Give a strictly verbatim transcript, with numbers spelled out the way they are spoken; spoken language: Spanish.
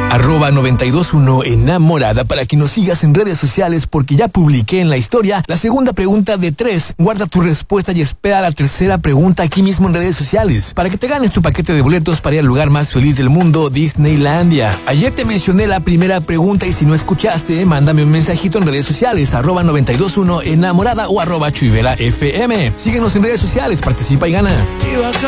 arroba noventa y dos uno enamorada para que nos sigas en redes sociales porque ya publiqué en la historia la segunda pregunta de tres. Guarda tu respuesta y espera la tercera pregunta aquí mismo en redes sociales para que te ganes tu paquete de boletos para ir al lugar más feliz del mundo, Disneylandia. Ayer te mencioné la primera pregunta y si no escuchaste, mándame un mensajito en redes sociales, arroba noventa y dos uno enamorada o arroba chuivela F M. Síguenos en redes sociales, participa y gana.